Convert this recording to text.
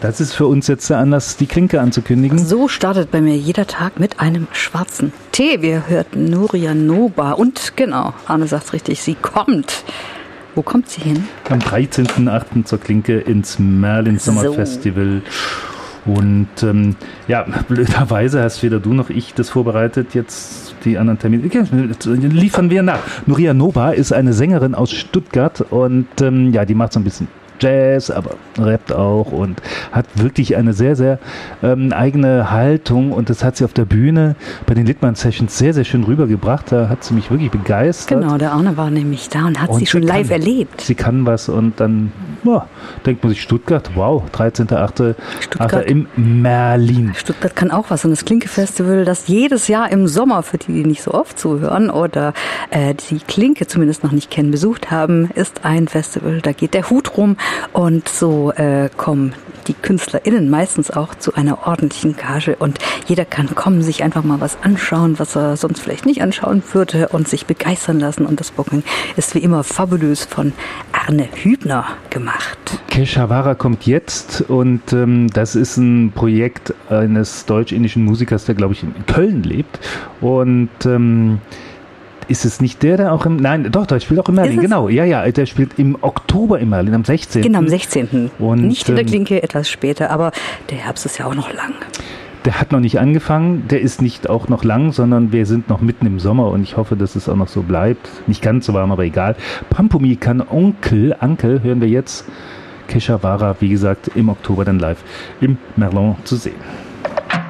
das ist für uns jetzt der Anlass, die Klinke anzukündigen. So startet bei mir jeder Tag mit einem schwarzen Tee. Wir hörten Nuria Noba und genau, Arne sagt's richtig, sie kommt. Wo kommt sie hin? Am 13.08. zur Klinke ins Merlin Sommerfestival. Und blöderweise hast weder du noch ich das vorbereitet, jetzt die anderen Termine. Liefern wir nach. Nuria Noba ist eine Sängerin aus Stuttgart und die macht so ein bisschen Jazz, aber rappt auch und hat wirklich eine sehr, sehr eigene Haltung und das hat sie auf der Bühne bei den Littmann-Sessions sehr, sehr schön rübergebracht. Da hat sie mich wirklich begeistert. Genau, der Arne war nämlich da und hat sie schon live erlebt. Sie kann was und dann denkt man sich Stuttgart, wow, 13.8. im Merlin. Stuttgart kann auch was und das Klinke-Festival, das jedes Jahr im Sommer, für die nicht so oft zuhören oder die Klinke zumindest noch nicht kennen, besucht haben, ist ein Festival, da geht der Hut rum. Und so kommen die KünstlerInnen meistens auch zu einer ordentlichen Gage und jeder kann kommen, sich einfach mal was anschauen, was er sonst vielleicht nicht anschauen würde und sich begeistern lassen. Und das Booking ist wie immer fabulös von Arne Hübner gemacht. Keshavara kommt jetzt und das ist ein Projekt eines deutsch-indischen Musikers, der glaube ich in Köln lebt und ist es nicht der auch der spielt auch im Merlin, genau. Ja, der spielt im Oktober im Merlin, am 16. Genau, am 16. Und nicht in der Klinke, etwas später, aber der Herbst ist ja auch noch lang. Der hat noch nicht angefangen, der ist nicht auch noch lang, sondern wir sind noch mitten im Sommer und ich hoffe, dass es auch noch so bleibt. Nicht ganz so warm, aber egal. Pampumi kann Ankel, hören wir jetzt. Keshavara, wie gesagt, im Oktober dann live im Merlin zu sehen.